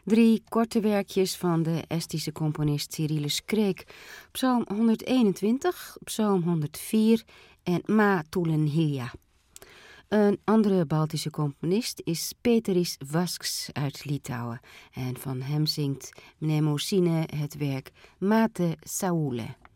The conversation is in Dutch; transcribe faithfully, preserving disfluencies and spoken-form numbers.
Drie korte werkjes van de Estische componist Cyrillus Kreek. Psalm honderdeenentwintig, Psalm honderdvier en Ma Tulen Hilja. Een andere Baltische componist is Peteris Vasks uit Litouwen. En van hem zingt Mnemosine het werk Mate Saoule.